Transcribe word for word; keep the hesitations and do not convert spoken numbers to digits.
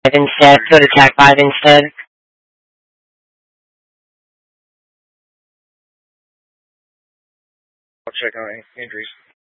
Instead, go to attack five instead. I'll check on injuries.